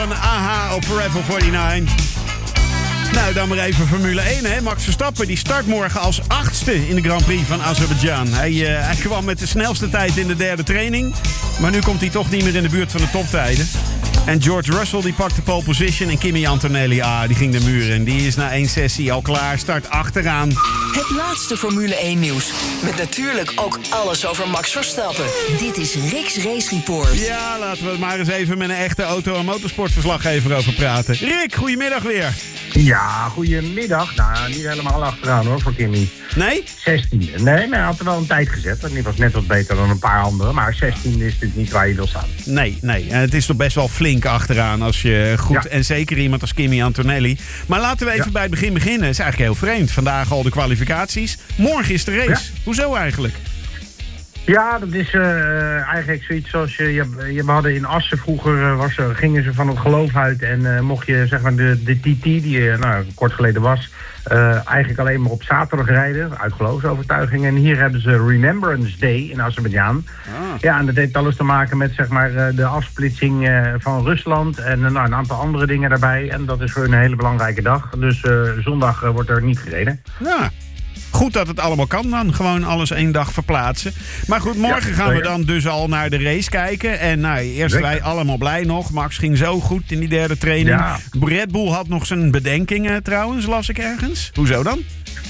Van AHA op Forever 49. Nou, dan maar even Formule 1, hè. Max Verstappen die start morgen als 8e in de Grand Prix van Azerbeidzjan. Hij kwam met de snelste tijd in de derde training. Maar nu komt hij toch niet meer in de buurt van de toptijden. En George Russell die pakt de pole position. En Kimi Antonelli, die ging de muur in. Die is na 1 sessie al klaar. Start achteraan. Het laatste Formule 1 nieuws. Met natuurlijk ook alles over Max Verstappen. Dit is Rick's Race Report. Ja, laten we het maar eens even met een echte auto- en motorsportverslaggever over praten. Rick, goedemiddag weer. Ja, goedemiddag. Nou, niet helemaal achteraan hoor, voor Kimi. Nee? 16e. Nee, maar hij had er wel een tijd gezet. En die was net wat beter dan een paar anderen. Maar 16e is natuurlijk niet waar je wil staan. Nee. En het is toch best wel flink achteraan als je goed... Ja. En zeker iemand als Kimi Antonelli. Maar laten we even bij het begin beginnen. Het is eigenlijk heel vreemd. Vandaag al de kwalificaties. Morgen is de race. Ja. Hoezo eigenlijk? Ja, dat is eigenlijk zoiets zoals je hadden in Assen vroeger, gingen ze van het geloof uit en mocht je zeg maar de TT, die kort geleden was, eigenlijk alleen maar op zaterdag rijden, uit geloofsovertuiging. En hier hebben ze Remembrance Day in Azerbeidzjan. Ja, en dat heeft alles te maken met zeg maar de afsplitsing van Rusland en een aantal andere dingen daarbij. En dat is voor een hele belangrijke dag. Dus zondag wordt er niet gereden. Ja. Goed dat het allemaal kan dan. Gewoon alles 1 dag verplaatsen. Maar goed, morgen gaan we dan dus al naar de race kijken. En eerst wij allemaal blij nog. Max ging zo goed in die derde training. Ja. Red Bull had nog zijn bedenkingen trouwens, las ik ergens. Hoezo dan?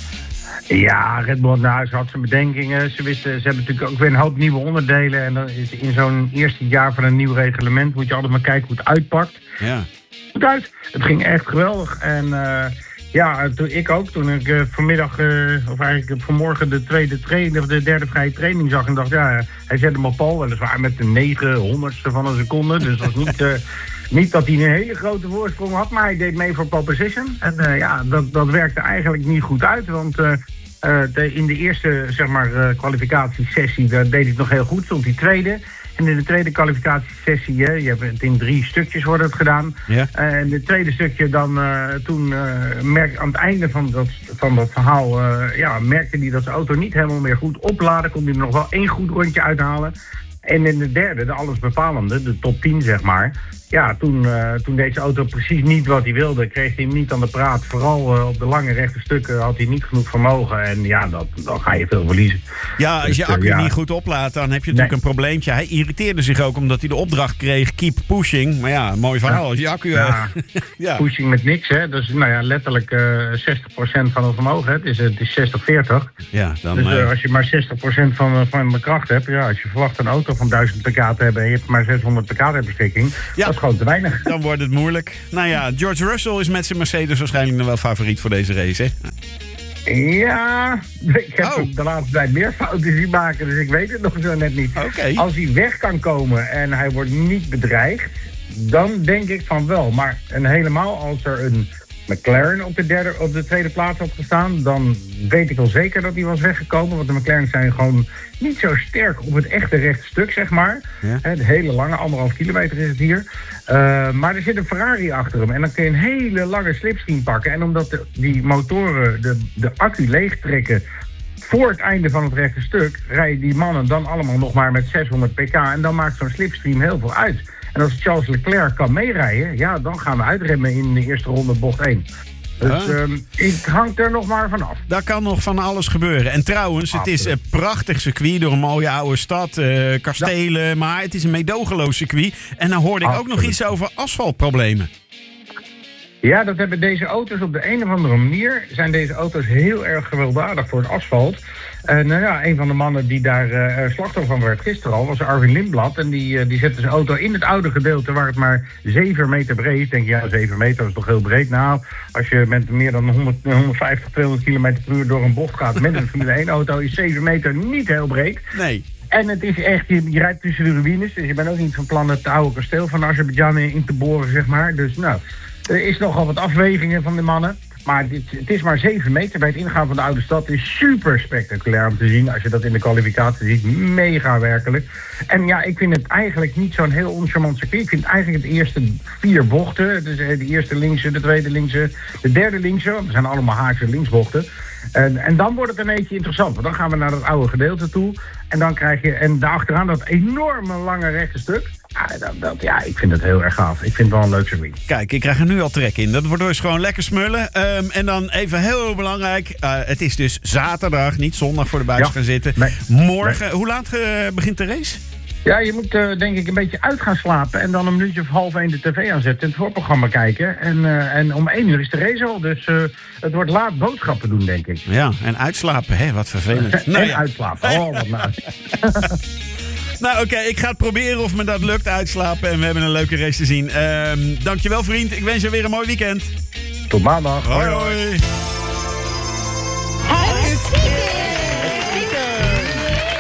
Ja, Red Bull ze had zijn bedenkingen. Ze hebben natuurlijk ook weer een hoop nieuwe onderdelen. En dan is in zo'n eerste jaar van een nieuw reglement moet je altijd maar kijken hoe het uitpakt. Ja. Goed uit. Het ging echt geweldig. En... toen ik vanmiddag, of eigenlijk vanmorgen de derde vrije training zag en dacht, ja, hij zette hem op pole, weliswaar met de 900ste van een seconde. Dus dat was niet dat hij een hele grote voorsprong had, maar hij deed mee voor pole position. En dat werkte eigenlijk niet goed uit, want in de eerste, zeg maar, kwalificatiesessie, daar deed hij het nog heel goed, stond hij tweede. En in de tweede kwalificatiesessie, je hebt het in 3 stukjes wordt het gedaan. Ja. En het tweede stukje dan, toen aan het einde van dat verhaal, merkte hij dat zijn auto niet helemaal meer goed opladen. Kon hij er nog wel 1 goed rondje uithalen. En in de derde, de allesbepalende, de top 10 zeg maar. Ja, toen deze auto precies niet wat hij wilde, kreeg hij hem niet aan de praat. Vooral op de lange rechte stukken had hij niet genoeg vermogen. En ja, dan ga je veel verliezen. Ja, als je accu niet goed oplaadt, dan heb je natuurlijk een probleempje. Hij irriteerde zich ook omdat hij de opdracht kreeg, keep pushing. Maar ja, mooi verhaal. Als je accu... Ja, pushing met niks, hè. Dus letterlijk 60% van het vermogen. Hè. Het is 60-40. Ja, dan, dus als je maar 60% van de kracht hebt, ja, als je verwacht een auto van 1000 pk te hebben en je hebt maar 600 pk ter beschikking, dat is gewoon te weinig. Dan wordt het moeilijk. Nou ja, George Russell is met zijn Mercedes waarschijnlijk nog wel favoriet voor deze race, hè? Ja, ik heb hem de laatste tijd meer fouten zien maken, dus ik weet het nog zo net niet. Okay. Als hij weg kan komen en hij wordt niet bedreigd, dan denk ik van wel. Maar en helemaal als er een McLaren op de tweede plaats had gestaan, dan weet ik wel zeker dat hij was weggekomen. Want de McLaren's zijn gewoon niet zo sterk op het echte rechte stuk, zeg maar. Ja. Het hele lange, 1,5 kilometer is het hier. Maar er zit een Ferrari achter hem en dan kun je een hele lange slipstream pakken. En omdat die motoren de accu leegtrekken voor het einde van het rechte stuk, rijden die mannen dan allemaal nog maar met 600 pk. En dan maakt zo'n slipstream heel veel uit. En als Charles Leclerc kan meerijden, ja, dan gaan we uitremmen in de eerste ronde bocht 1. Dus het hangt er nog maar vanaf. Daar kan nog van alles gebeuren. En trouwens, het is een prachtig circuit door een mooie oude stad, kastelen. Maar het is een meedogenloos circuit. En dan hoorde ik ook nog iets over asfaltproblemen. Ja, dat hebben deze auto's op de een of andere manier, zijn deze auto's heel erg gewelddadig voor het asfalt. En een van de mannen die daar slachtoffer van werd gisteren al, was Arvin Lindblad. En die zette zijn auto in het oude gedeelte waar het maar 7 meter breed is. Denk je, ja, 7 meter is toch heel breed? Nou, als je met meer dan 150, 200 km per uur door een bocht gaat met een Formule 1 auto, is 7 meter niet heel breed. Nee. En het is echt, je rijdt tussen de ruïnes, dus je bent ook niet van plan het oude kasteel van Azerbeidzjan in te boren, zeg maar. Dus nou, er is nogal wat afwegingen van de mannen. Maar het is maar 7 meter bij het ingaan van de oude stad. Het is super spectaculair om te zien als je dat in de kwalificatie ziet. Mega werkelijk. En ja, ik vind het eigenlijk niet zo'n heel oncharmant circuit. Ik vind eigenlijk het eerste 4 bochten. Dus de eerste linkse, de tweede linkse, de derde linkse. Want we zijn allemaal haakse linksbochten. En dan wordt het een beetje interessant. Want dan gaan we naar dat oude gedeelte toe. En dan krijg je, en daarachteraan dat enorme lange rechte stuk. Ik vind het heel erg gaaf. Ik vind het wel een leuk circuit. Kijk, ik krijg er nu al trek in. Dat wordt dus gewoon lekker smullen. En dan even heel belangrijk. Het is dus zaterdag, niet zondag voor de buis gaan zitten. Nee. Morgen, hoe laat begint de race? Ja, je moet denk ik een beetje uit gaan slapen. En dan een minuutje of 12:30 de tv aanzetten. En het voorprogramma kijken. En om 1 uur is de race al. Dus het wordt laat boodschappen doen, denk ik. Ja, en uitslapen. Hè, wat vervelend. En uitslapen. Oh, wat nou. Nou, oké, ik ga het proberen of me dat lukt, uitslapen. En we hebben een leuke race te zien. Dankjewel, vriend. Ik wens je weer een mooi weekend. Tot maandag. Hoi, hoi.